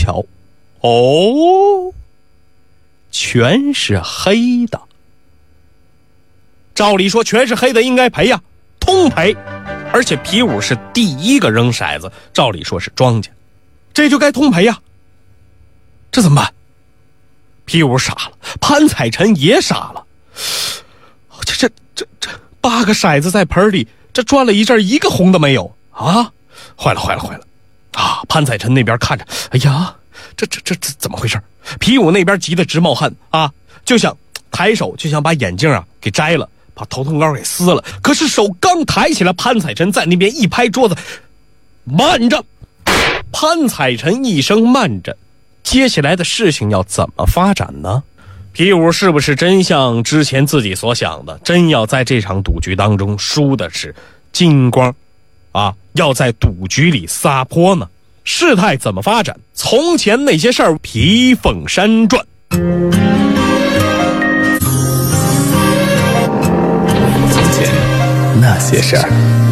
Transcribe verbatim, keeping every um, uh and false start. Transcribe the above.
瞧，哦，全是黑的。照理说全是黑的应该赔呀，通赔。而且皮五是第一个扔骰子，照理说是庄家，这就该通赔呀。这怎么办？皮五傻了，潘彩臣也傻了。这这这这八个骰子在盆里，这转了一阵一个红的没有啊！坏了坏了坏了啊！潘彩臣那边看着，哎呀，这这这这怎么回事？皮五那边急得直冒汗啊，就想抬手就想把眼镜啊给摘了，把头痛膏给撕了。可是手刚抬起来，潘彩臣在那边一拍桌子，慢着！潘彩臣一声慢着，接下来的事情要怎么发展呢？皮五是不是真像之前自己所想的，真要在这场赌局当中输的是精光啊，要在赌局里撒泼呢？事态怎么发展？从前那些事儿，皮凤山传。 从前那些事儿。